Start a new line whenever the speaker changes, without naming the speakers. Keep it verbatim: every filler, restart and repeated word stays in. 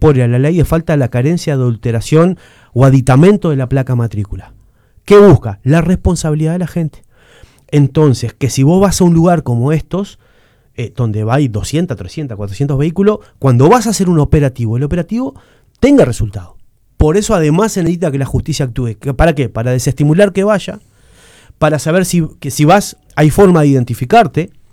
incorpore a la ley de falta la carencia de adulteración o aditamento de la placa matrícula. ¿Qué busca? La responsabilidad de la gente. Entonces, que si vos vas a un lugar como estos, eh, donde va doscientos, trescientos, cuatrocientos vehículos, cuando vas a hacer un operativo, el operativo tenga resultado. Por eso además se necesita que la justicia actúe. ¿Para qué? Para desestimular que vaya, para saber si, que si vas, hay forma de identificarte,